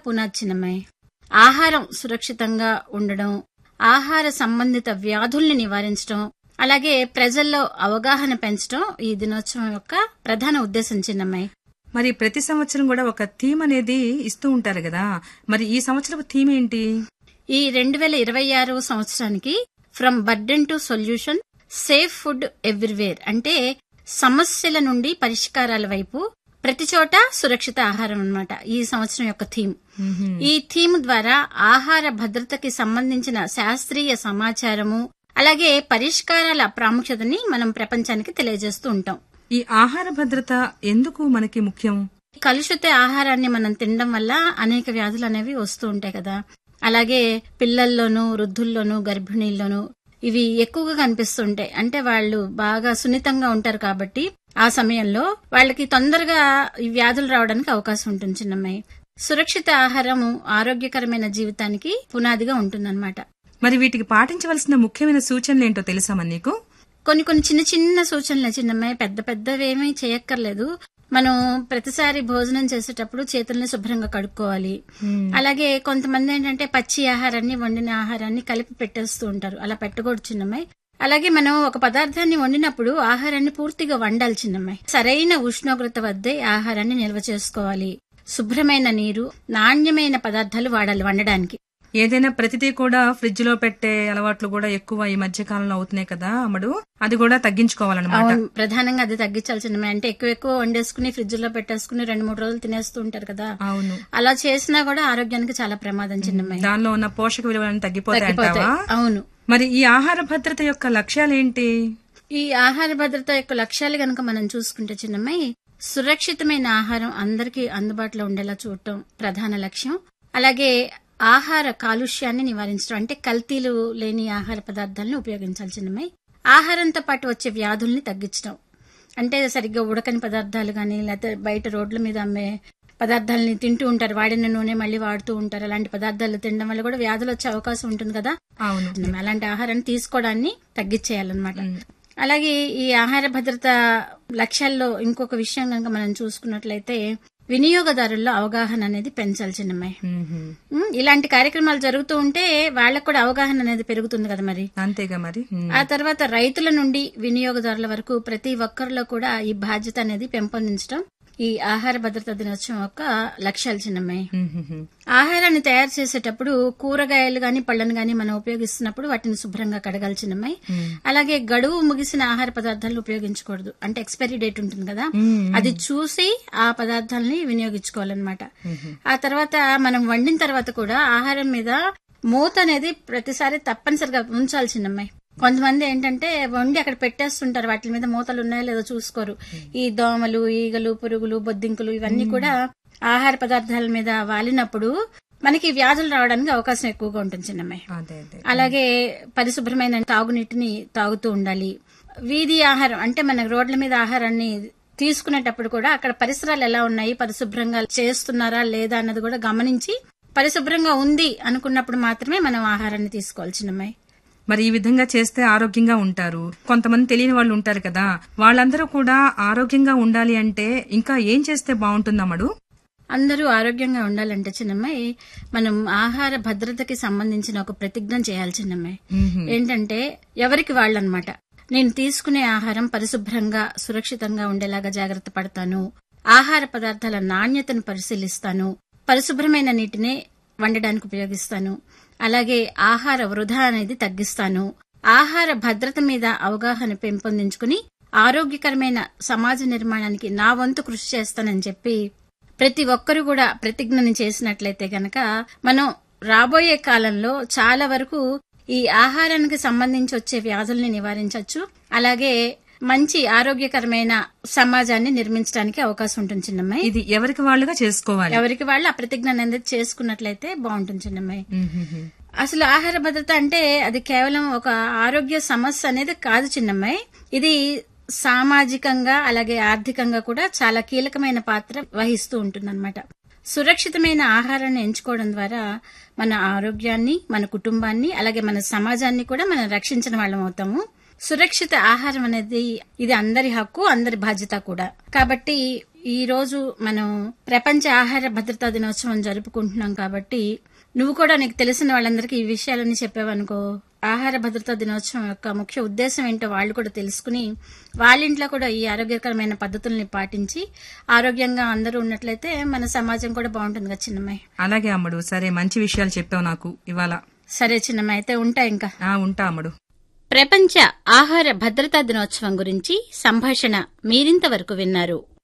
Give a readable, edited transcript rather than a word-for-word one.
పునాది చిన్నమ్మాయి. ఆహారం సురక్షితంగా ఉండడం, ఆహార సంబంధిత వ్యాధుల్ని నివారించడం, అలాగే ప్రజల్లో అవగాహన పెంచడం ఈ దినోత్సవం యొక్క ప్రధాన ఉద్దేశం చిన్నమ్మాయి. మరి ప్రతి సంవత్సరం కూడా ఒక థీమ్ అనేది ఇస్తూ ఉంటారు కదా, మరి ఈ సంవత్సరం థీమ్ ఏంటి? ఈ 2026 సంవత్సరానికి from burden to solution, safe food everywhere, అంటే సమస్యల నుండి పరిష్కారాల వైపు ప్రతి చోట సురక్షిత ఆహారం అన్నమాట ఈ సంవత్సరం యొక్క థీమ్. ఈ థీమ్ ద్వారా ఆహార భద్రతకి సంబంధించిన శాస్త్రీయ సమాచారము, అలాగే పరిష్కారాల ప్రాముఖ్యతని మనం ప్రపంచానికి తెలియజేస్తూ ఉంటాం. ఈ ఆహార భద్రత ఎందుకు మనకి ముఖ్యం? కలుషిత ఆహారాన్ని మనం తినడం వల్ల అనేక వ్యాధులు అనేవి వస్తూ ఉంటాయి కదా. అలాగే పిల్లల్లోనూ, వృద్ధుల్లోనూ, గర్భిణీల్లోనూ ఇవి ఎక్కువగా కనిపిస్తుంటాయి. అంటే వాళ్ళు బాగా సున్నితంగా ఉంటారు కాబట్టి ఆ సమయంలో వాళ్ళకి తొందరగా ఈ వ్యాధులు రావడానికి అవకాశం ఉంటుంది చిన్నమ్మాయి. సురక్షిత ఆహారము ఆరోగ్యకరమైన జీవితానికి పునాదిగా ఉంటుందన్నమాట. మరి వీటికి పాటించవలసిన ముఖ్యమైన సూచనలు ఏంటో తెలుసామా నీకు? కొన్ని చిన్న చిన్న సూచనలే చిన్నమ్మాయి, పెద్ద పెద్దవేమీ చేయక్కర్లేదు. మనం ప్రతిసారి భోజనం చేసేటప్పుడు చేతుల్ని శుభ్రంగా కడుక్కోవాలి. అలాగే కొంతమంది ఏంటంటే పచ్చి ఆహారాన్ని, వండిన ఆహారాన్ని కలిపి పెట్టేస్తూ ఉంటారు. అలా పెట్టకూడదు చిన్నమ్మాయి. అలాగే మనం ఒక పదార్థాన్ని వండినప్పుడు ఆహారాన్ని పూర్తిగా వండాలి చిన్నమ్మాయి. సరైన ఉష్ణోగ్రత వద్దే ఆహారాన్ని నిల్వ చేసుకోవాలి. శుభ్రమైన నీరు, నాణ్యమైన పదార్థాలు వాడాలి వండడానికి. ఏదైనా ప్రతిదీ కూడా ఫ్రిడ్జ్ లో పెట్టే అలవాట్లు కూడా ఎక్కువ ఈ మధ్య కాలంలో అవుతున్నాయి కదా అమ్మడు, అది కూడా తగ్గించుకోవాలన్నమాట. ప్రధానంగా అది తగ్గించాల్సిన, అంటే ఎక్కువ వండేసుకుని ఫ్రిడ్జ్ లో పెట్టేసుకుని 2-3 రోజులు తినేస్తూ ఉంటారు కదా. అవును, అలా చేసినా కూడా ఆరోగ్యానికి చాలా ప్రమాదం చిన్నమ్మాయి. దానిలో ఉన్న పోషక విలువలను తగ్గిపోతాయి. అవును. మరి ఈ ఆహార భద్రత యొక్క లక్ష్యాలేంటి? ఈ ఆహార భద్రత యొక్క లక్ష్యాలు గనక మనం చూసుకుంటే చిన్నమ్మాయి, సురక్షితమైన ఆహారం అందరికీ అందుబాటులో ఉండేలా చూడటం ప్రధాన లక్ష్యం. అలాగే ఆహార కాలుష్యాన్ని నివారించడం, అంటే కల్తీలు లేని ఆహార పదార్థాలను ఉపయోగించాలి చిన్నమ్మాయి. ఆహారంతో పాటు వచ్చే వ్యాధుల్ని తగ్గించడం, అంటే సరిగ్గా ఉడకని పదార్థాలు గాని, లేకపోతే బయట రోడ్ల మీద అమ్మే పదార్థాలని తింటూ ఉంటారు. వాడిన నూనె మళ్ళీ వాడుతూ ఉంటారు. అలాంటి పదార్థాలు తినడం వల్ల కూడా వ్యాధులు వచ్చే అవకాశం ఉంటుంది కదా. అవును, అలాంటి ఆహారాన్ని తీసుకోవడాన్ని తగ్గించేయాలన్నమాట. అలాగే ఈ ఆహార భద్రత లక్ష్యాల్లో ఇంకొక విషయం కనుక మనం చూసుకున్నట్లయితే, వినియోగదారుల్లో అవగాహన అనేది పెంచాలి చిన్నమ్మాయి. ఇలాంటి కార్యక్రమాలు జరుగుతూ ఉంటే వాళ్ళకు కూడా అవగాహన అనేది పెరుగుతుంది కదా. మరి అంతేగా. మరి ఆ తర్వాత రైతుల నుండి వినియోగదారుల వరకు ప్రతి ఒక్కరిలో కూడా ఈ బాధ్యత అనేది పెంపొందించడం ఈ ఆహార భద్రతా దినోత్సవం యొక్క లక్ష్యాలు చిన్నమ్మాయి. ఆహారాన్ని తయారు చేసేటప్పుడు కూరగాయలు గాని, పళ్లను గాని మనం ఉపయోగిస్తున్నప్పుడు వాటిని శుభ్రంగా కడగాలి చిన్నమ్మాయి. అలాగే గడువు ముగిసిన ఆహార పదార్థాలను ఉపయోగించకూడదు, అంటే ఎక్స్పైరీ డేట్ ఉంటుంది కదా, అది చూసి ఆ పదార్థాలని వినియోగించుకోవాలన్నమాట. ఆ తర్వాత మనం వండిన తర్వాత కూడా ఆహారం మీద మూత అనేది ప్రతిసారి తప్పనిసరిగా ఉంచాలి చిన్నమ్మాయి. కొంతమంది ఏంటంటే వండి అక్కడ పెట్టేస్తుంటారు, వాటి మీద మూతలు ఉన్నాయో లేదో చూసుకోరు. ఈ దోమలు, ఈగలు, పురుగులు, బొద్దింకులు ఇవన్నీ కూడా ఆహార పదార్థాల మీద వాలినప్పుడు మనకి వ్యాధులు రావడానికి అవకాశం ఎక్కువగా ఉంటుంది చిన్నమ్మాయి. అలాగే పరిశుభ్రమైన తాగునీటిని తాగుతూ ఉండాలి. వీధి ఆహారం, అంటే మన రోడ్ల మీద ఆహారాన్ని తీసుకునేటప్పుడు కూడా అక్కడ పరిసరాలు ఎలా ఉన్నాయి, పరిశుభ్రంగా చేస్తున్నారా లేదా అన్నది కూడా గమనించి, పరిశుభ్రంగా ఉంది అనుకున్నప్పుడు మాత్రమే మనం ఆహారాన్ని తీసుకోవాలి చిన్నమ్మాయి. మరి ఈ విధంగా చేస్తే ఆరోగ్యంగా ఉంటారు. కొంతమంది తెలియని వాళ్ళు ఉంటారు కదా, వాళ్ళందరూ కూడా ఆరోగ్యంగా ఉండాలి అంటే ఇంకా ఏం చేస్తే బాగుంటుందమ్మడు? అందరూ ఆరోగ్యంగా ఉండాలంటే చిన్నమ్మాయి, మనం ఆహార భద్రతకి సంబంధించిన ఒక ప్రతిజ్ఞ చేయాలి చిన్నమ్మాయి. ఏంటంటే ఎవరికి వాళ్ళనమాట, నేను తీసుకునే ఆహారం పరిశుభ్రంగా, సురక్షితంగా ఉండేలాగా జాగ్రత్త పడతాను, ఆహార పదార్థాల నాణ్యతను పరిశీలిస్తాను, పరిశుభ్రమైన నీటినే వండడానికి ఉపయోగిస్తాను, అలాగే ఆహార వృధా అనేది తగ్గిస్తాను, ఆహార భద్రత మీద అవగాహన పెంపొందించుకుని ఆరోగ్యకరమైన సమాజ నిర్మాణానికి నా వంతు కృషి చేస్తానని చెప్పి ప్రతి ఒక్కరూ కూడా ప్రతిజ్ఞని చేసినట్లయితే గనక మనం రాబోయే కాలంలో చాలా వరకు ఈ ఆహారానికి సంబంధించి వచ్చే వ్యాధుల్ని నివారించవచ్చు. అలాగే మంచి ఆరోగ్యకరమైన సమాజాన్ని నిర్మించడానికి అవకాశం ఉంటుంది చిన్నమ్మాయి. ఇది ఎవరికి వాళ్ళుగా చేసుకోవాలి, ఎవరికి వాళ్ళు ఆ ప్రతిజ్ఞ అనేది చేసుకున్నట్లయితే బాగుంటుంది చిన్నమ్మాయి. అసలు ఆహార భద్రత అంటే అది కేవలం ఒక ఆరోగ్య సమస్య అనేది కాదు చిన్నమ్మాయి, ఇది సామాజికంగా అలాగే ఆర్థికంగా కూడా చాలా కీలకమైన పాత్ర వహిస్తూ ఉంటుందన్నమాట. సురక్షితమైన ఆహారాన్ని ఎంచుకోవడం ద్వారా మన ఆరోగ్యాన్ని, మన కుటుంబాన్ని, అలాగే మన సమాజాన్ని కూడా మనం రక్షించిన వాళ్ళం అవుతాము. సురక్షిత ఆహారం అనేది ఇది అందరి హక్కు, అందరి బాధ్యత కూడా. కాబట్టి ఈ రోజు మనం ప్రపంచ ఆహార భద్రతా దినోత్సవం జరుపుకుంటున్నాం కాబట్టి నువ్వు కూడా నీకు తెలిసిన వాళ్ళందరికీ ఈ విషయాలన్నీ చెప్పావనుకో, ఆహార భద్రతా దినోత్సవం యొక్క ముఖ్య ఉద్దేశం ఏంటో వాళ్ళు కూడా తెలుసుకుని వాళ్ళింట్లో కూడా ఈ ఆరోగ్యకరమైన పద్ధతుల్ని పాటించి ఆరోగ్యంగా అందరూ ఉన్నట్లయితే మన సమాజం కూడా బాగుంటుంది కదా చిన్నమ్మాయి. అలాగే అమ్మడు, సరే మంచి విషయాలు చెప్పావు నాకు ఇవాళ. సరే చిన్నమ్మాయి, అయితే ఉంటా ఇంకా. ఉంటా అమ్మడు. ప్రపంచ ఆహార భద్రతా దినోత్సవం గురించి సంభాషణ మీరింతవరకు విన్నారు.